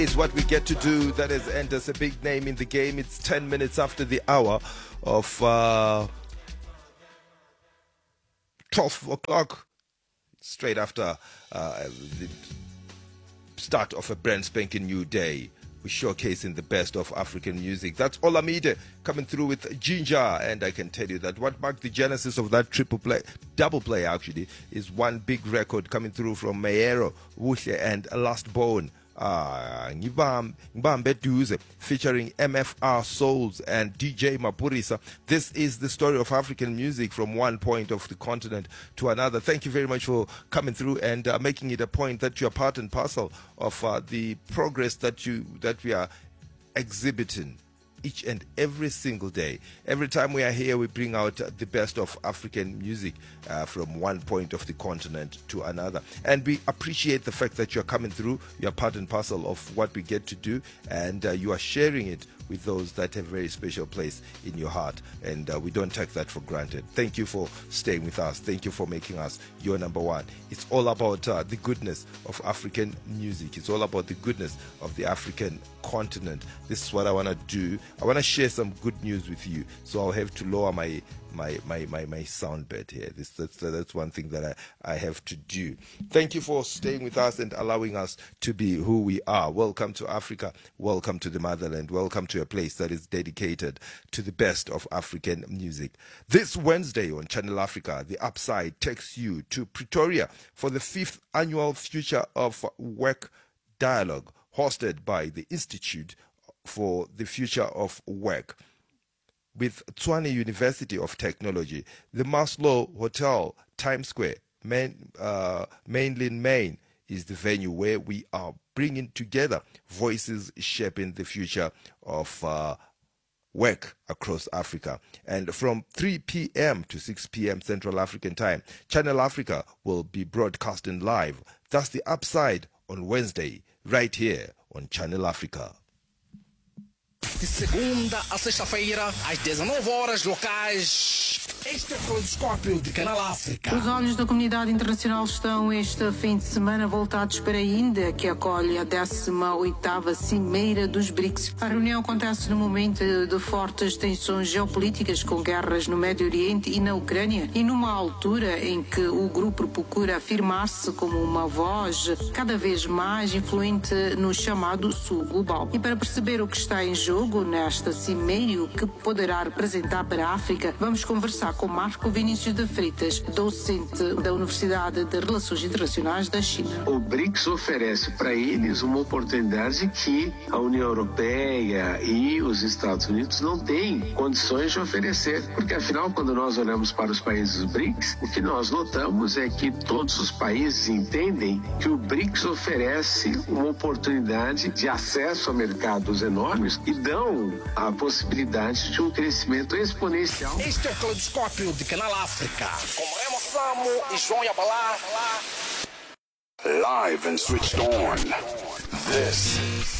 Is what we get to do. That is Enders, a big name in the game. It's 10 minutes after the hour of 12 o'clock, straight after the start of a brand spanking new day. We're showcasing the best of African music. That's Olamide coming through with Ginger, and I can tell you that what marked the genesis of that double play actually, is one big record coming through from Mayero, Wuhle, and Last Bone. Ngibambe Duze, featuring MFR Souls and DJ Mapurisa. This is the story of African music from one point of the continent to another. Thank you very much for coming through and making it a point that you are part and parcel of the progress that we are exhibiting each and every single day. Every time we are here, we bring out the best of African music from one point of the continent to another. And we appreciate the fact that you're coming through. You're part and parcel of what we get to do, and you are sharing it with those that have a very special place in your heart. And we don't take that for granted. Thank you for staying with us. Thank you for making us your number one. It's all about the goodness of African music. It's all about the goodness of the African continent. This is what I want to do. I want to share some good news with you. So I'll have to lower my sound bed here. That's one thing that I have to do. Thank you for staying with us and allowing us to be who we are. Welcome to Africa. Welcome to the motherland. Welcome to a place that is dedicated to the best of African music. This Wednesday on Channel Africa, The Upside takes you to Pretoria for the 5th annual Future of Work Dialogue, hosted by the Institute for the Future of Work with Tshwane University of Technology. The Maslow Hotel, Times Square, Mainland Main, is the venue where we are bringing together voices shaping the future of work across Africa. And from 3 p.m. to 6 p.m. Central African Time, Channel Africa will be broadcasting live. That's The Upside on Wednesday, right here on Channel Africa. De segunda a sexta-feira, às 19 horas locais. Este é o Caleidoscópio de Canal África. Os olhos da comunidade internacional estão este fim de semana voltados para a Índia, que acolhe a 18ª Cimeira dos BRICS. A reunião acontece no momento de fortes tensões geopolíticas, com guerras no Médio Oriente e na Ucrânia, e numa altura em que o grupo procura afirmar-se como uma voz cada vez mais influente no chamado Sul Global. E para perceber o que está em jogo nesta cimeira e o que poderá representar para a África, vamos conversar com Marco Vinícius de Freitas, docente da Universidade de Relações Internacionais da China. O BRICS oferece para eles uma oportunidade que a União Europeia e os Estados Unidos não têm condições de oferecer, porque afinal, quando nós olhamos para os países do BRICS, o que nós notamos é que todos os países entendem que o BRICS oferece uma oportunidade de acesso a mercados enormes e dão a possibilidade de um crescimento exponencial. Este é o Caleidoscópio de Canal África, com Remo Samo e João Yabalá. Live and switched on. This